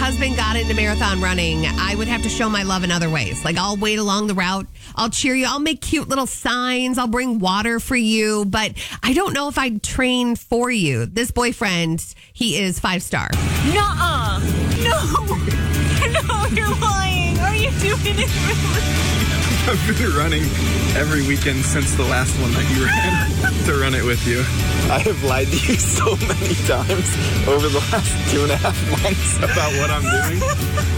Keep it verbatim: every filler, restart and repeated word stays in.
husband got into marathon running, I would have to show my love in other ways. Like, I'll wait along the route. I'll cheer you. I'll make cute little signs. I'll bring water for you. But I don't know if I'd train for you. This boyfriend, he is five star. Nuh-uh. No. No, you're lying. Are you doing it really? I've been running every weekend since the last one that you ran to run it with you. I have lied to you so many times over the last two and a half months about what I'm doing.